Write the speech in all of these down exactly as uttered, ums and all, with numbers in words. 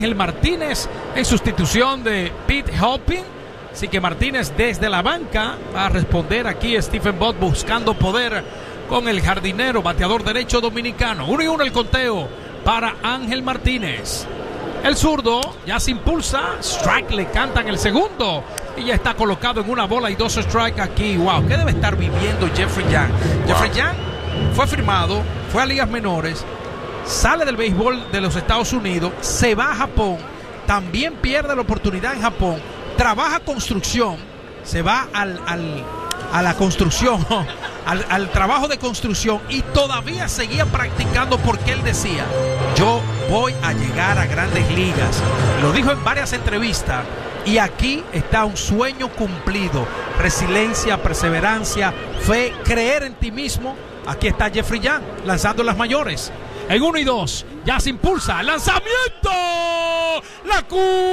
Ángel Martínez en sustitución de Pete Halpin. Así que Martínez desde la banca va a responder aquí a Stephen Bott buscando poder con el jardinero bateador derecho dominicano. Uno y uno el conteo para Ángel Martínez. El zurdo ya se impulsa. Strike le cantan el segundo. Y ya está colocado en una bola y dos strikes aquí. Wow, ¿qué debe estar viviendo Jeffrey Young? Wow. Jeffrey Young fue firmado, fue a ligas menores, sale del béisbol de los Estados Unidos, se va a Japón, también pierde la oportunidad en Japón, trabaja construcción, se va al, al, a la construcción, al, al trabajo de construcción y todavía seguía practicando porque él decía, yo voy a llegar a grandes ligas. Lo dijo en varias entrevistas y aquí está un sueño cumplido. Resiliencia, perseverancia, fe, creer en ti mismo. Aquí está Jeffrey Young lanzando las mayores. En uno y dos, ya se impulsa el lanzamiento. La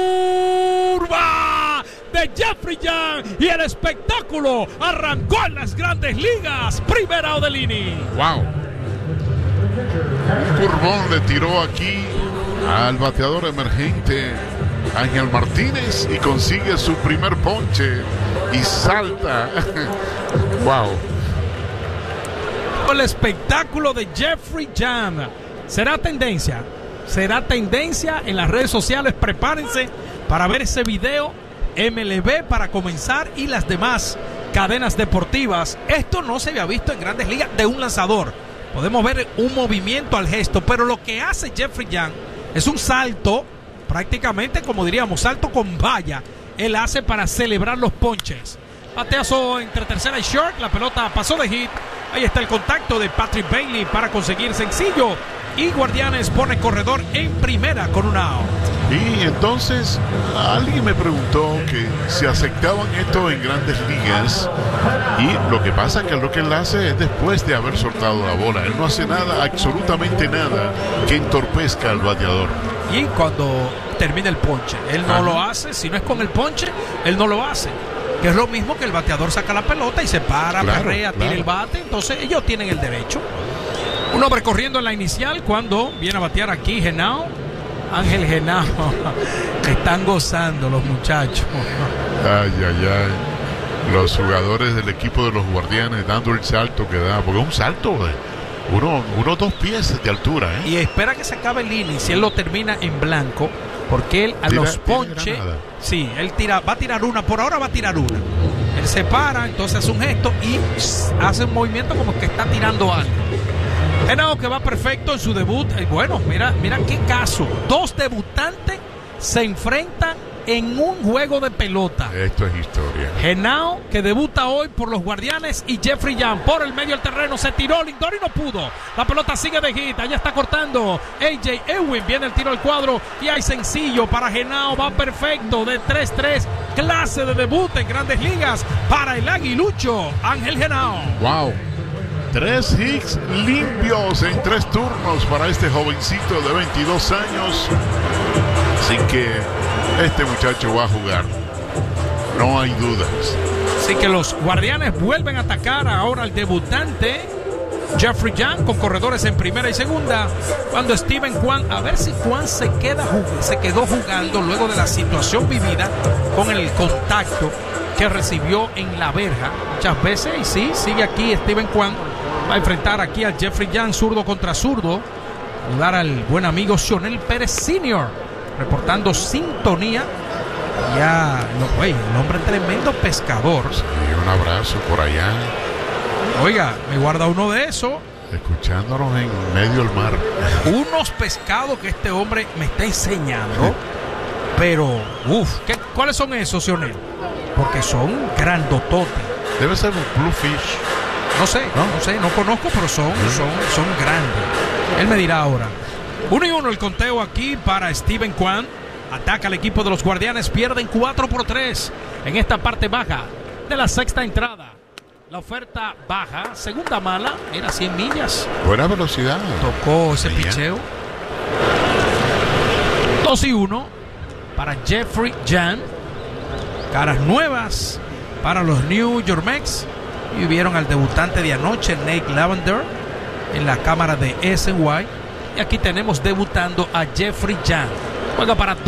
curva de Jeffrey Young y el espectáculo arrancó en las grandes ligas. Primera Odelini. Wow. Un curvón le tiró aquí al bateador emergente Ángel Martínez y consigue su primer ponche y salta. Wow. El espectáculo de Jeffrey Young será tendencia, será tendencia en las redes sociales. Prepárense para ver ese video. M L B para comenzar y las demás cadenas deportivas. Esto no se había visto en grandes ligas de un lanzador. Podemos ver un movimiento al gesto, pero lo que hace Jeffrey Young es un salto, prácticamente como diríamos, salto con valla. Él hace para celebrar los ponches. Bateazo entre tercera y short, la pelota pasó de hit. Ahí está el contacto de Patrick Bailey para conseguir sencillo. Y Guardianes pone corredor en primera con un out. Y entonces alguien me preguntó que si aceptaban esto en grandes ligas. Y lo que pasa es que lo que él hace es después de haber soltado la bola. Él no hace nada, absolutamente nada, que entorpezca al bateador. Y cuando termina el ponche, él no Ajá. lo hace. Si no es con el ponche, él no lo hace. Que es lo mismo que el bateador saca la pelota y se para, claro, perrea, claro. tira el bate. Entonces ellos tienen el derecho. Un hombre corriendo en la inicial cuando viene a batear aquí Genao. Ángel Genao. Están gozando los muchachos. Ay, ay, ay. Los jugadores del equipo de los Guardianes dando el salto que da. Porque es un salto de uno, uno dos pies de altura, ¿eh? Y espera que se acabe el inning. Si él lo termina en blanco. Porque él a tira, los ponches, sí, él tira, va a tirar una, por ahora va a tirar una. Él se para, entonces hace un gesto y hace un movimiento como que está tirando algo. Genao que va perfecto en su debut. Bueno, mira, mira qué caso. Dos debutantes se enfrentan en un juego de pelota. Esto es historia. Genao que debuta hoy por los Guardianes y Jeffrey Young por el medio del terreno. Se tiró Lindor y no pudo. La pelota sigue de hit. Allá está cortando A J Ewing. Viene el tiro al cuadro y hay sencillo para Genao. Va perfecto de tres tres. Clase de debut en grandes ligas para el aguilucho Ángel Genao. Wow. Tres hits limpios en tres turnos para este jovencito de veintidós años. Así que este muchacho va a jugar. No hay dudas. Así que los Guardianes vuelven a atacar ahora al debutante Jeffrey Young con corredores en primera y segunda. Cuando Steven Kwan, a ver si Kwan se, queda, se quedó jugando luego de la situación vivida con el contacto que recibió en la verja muchas veces. Y sí, sigue aquí Steven Kwan. Va a enfrentar aquí a Jeffrey Young, zurdo contra zurdo. Ayudar al buen amigo Sionel Pérez senior reportando sintonía. Ya, no, güey, el hombre tremendo pescador. Sí, un abrazo por allá. Oiga, me guarda uno de esos. Escuchándonos en medio del mar. Unos pescados que este hombre me está enseñando. Pero, uff, ¿cuáles son esos, Sionel? Porque son grandototes. Debe ser un bluefish. No sé, ¿no? no sé, no conozco, pero son, son, son grandes. Él me dirá ahora. Uno y uno el conteo aquí para Steven Kwan. Ataca al equipo de los Guardianes. Pierden cuatro por tres en esta parte baja de la sexta entrada. La oferta baja, segunda mala, era cien millas. Buena velocidad. Tocó ese picheo. dos y uno para Jeffrey Young. Caras nuevas para los New York Mets. Y vieron al debutante de anoche, Nate Lavender, en la cámara de S N Y. Y aquí tenemos debutando a Jeffrey Young. Juega para